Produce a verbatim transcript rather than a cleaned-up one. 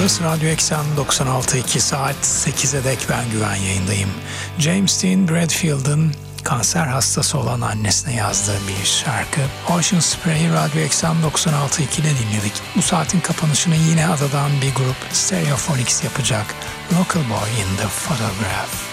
Burası Radyo Eksen doksan altı nokta iki, saat sekize dek ben Güven yayındayım. James Dean Bradfield'ın kanser hastası olan annesine yazdığı bir şarkı. Ocean Spray'i Radyo Eksen doksan altı nokta iki'de dinledik. Bu saatin kapanışını yine adadan bir grup Stereophonics yapacak. Local Boy in the Photograph.